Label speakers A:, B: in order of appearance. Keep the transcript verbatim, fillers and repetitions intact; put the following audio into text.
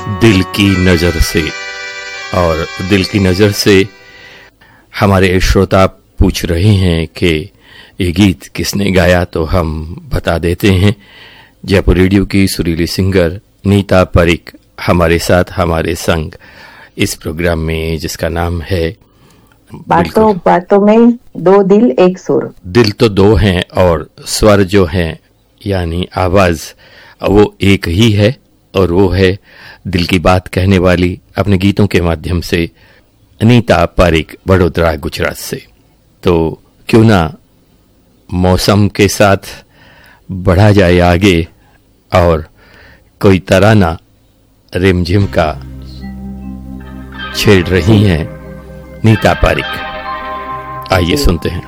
A: दिल की नज़र से। और दिल की नज़र से हमारे श्रोता पूछ रहे हैं कि ये गीत किसने गाया, तो हम बता देते हैं। जयपुर रेडियो की सुरीली सिंगर नीता परिक हमारे साथ हमारे संग इस प्रोग्राम में, जिसका नाम है
B: बातों बातों में दो दिल एक सुर।
A: दिल तो दो हैं और स्वर जो हैं यानी आवाज वो एक ही है, और वो है दिल की बात कहने वाली अपने गीतों के माध्यम से नीता परिक, वडोदरा गुजरात से। तो क्यों ना मौसम के साथ बढ़ा जाए आगे और कोई तराना रिमझिम का छेड़ रही हैं नीता परिक। आइए सुनते हैं।